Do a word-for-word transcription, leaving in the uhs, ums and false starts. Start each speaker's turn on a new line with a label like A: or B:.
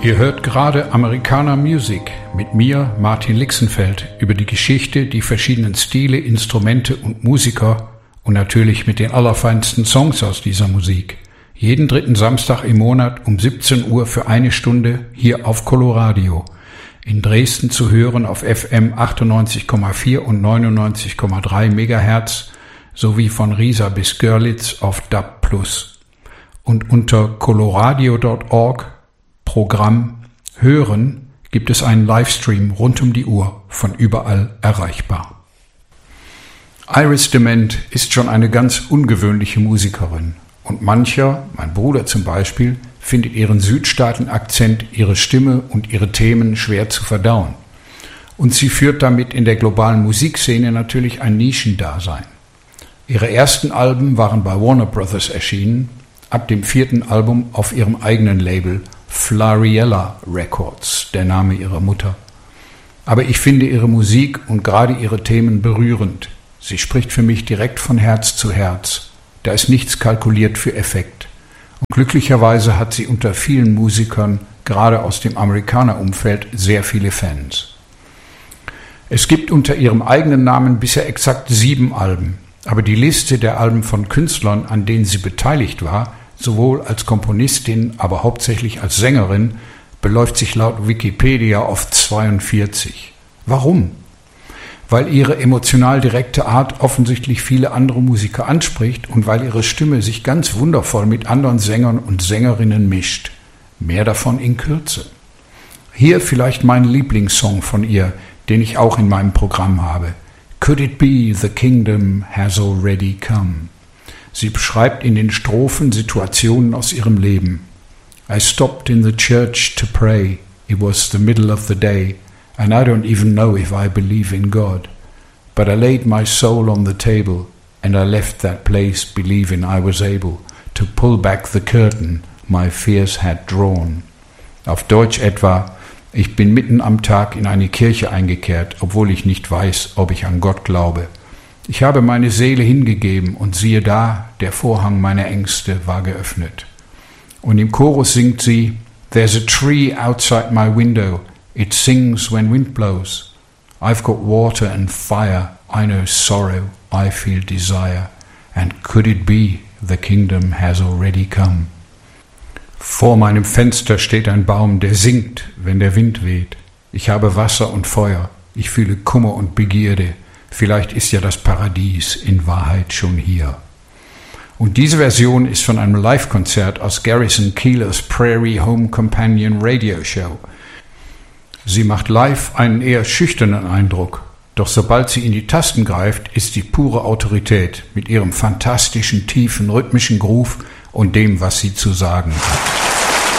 A: Ihr hört gerade Americana Music mit mir, Martin Lixenfeld, über die Geschichte, die verschiedenen Stile, Instrumente und Musiker und natürlich mit den allerfeinsten Songs aus dieser Musik. Jeden dritten Samstag im Monat um siebzehn Uhr für eine Stunde hier auf Coloradio. In Dresden zu hören auf F M achtundneunzig Komma vier und neunundneunzig Komma drei Megahertz sowie von Riesa bis Görlitz auf D A B plus. Und unter coloradio Punkt org Programm Hören gibt es einen Livestream rund um die Uhr von überall erreichbar. Iris DeMent ist schon eine ganz ungewöhnliche Musikerin und mancher, mein Bruder zum Beispiel, findet ihren Südstaaten-Akzent, ihre Stimme und ihre Themen schwer zu verdauen. Und sie führt damit in der globalen Musikszene natürlich ein Nischendasein. Ihre ersten Alben waren bei Warner Brothers erschienen, ab dem vierten Album auf ihrem eigenen Label Flariella Records, der Name ihrer Mutter. Aber ich finde ihre Musik und gerade ihre Themen berührend. Sie spricht für mich direkt von Herz zu Herz. Da ist nichts kalkuliert für Effekt. Und glücklicherweise hat sie unter vielen Musikern, gerade aus dem Amerikaner-Umfeld, sehr viele Fans. Es gibt unter ihrem eigenen Namen bisher exakt sieben Alben, aber die Liste der Alben von Künstlern, an denen sie beteiligt war, sowohl als Komponistin, aber hauptsächlich als Sängerin, beläuft sich laut Wikipedia auf zweiundvierzig. Warum? Weil ihre emotional direkte Art offensichtlich viele andere Musiker anspricht und weil ihre Stimme sich ganz wundervoll mit anderen Sängern und Sängerinnen mischt. Mehr davon in Kürze. Hier vielleicht mein Lieblingssong von ihr, den ich auch in meinem Programm habe. Could it be the kingdom has already come? Sie beschreibt in den Strophen Situationen aus ihrem Leben. I stopped in the church to pray. It was the middle of the day. And I don't even know if I believe in God. But I laid my soul on the table. And I left that place believing I was able to pull back the curtain my fears had drawn. Auf Deutsch etwa: Ich bin mitten am Tag in eine Kirche eingekehrt, obwohl ich nicht weiß, ob ich an Gott glaube. Ich habe meine Seele hingegeben und siehe da, der Vorhang meiner Ängste war geöffnet. Und im Chorus singt sie: There's a tree outside my window, it sings when wind blows. I've got water and fire, I know sorrow, I feel desire. And could it be the kingdom has already come? Vor meinem Fenster steht ein Baum, der singt, wenn der Wind weht. Ich habe Wasser und Feuer, ich fühle Kummer und Begierde. Vielleicht ist ja das Paradies in Wahrheit schon hier. Und diese Version ist von einem Live-Konzert aus Garrison Keillor's Prairie Home Companion Radio Show. Sie macht live einen eher schüchternen Eindruck, doch sobald sie in die Tasten greift, ist sie pure Autorität mit ihrem fantastischen, tiefen, rhythmischen Groove und dem, was sie zu sagen hat.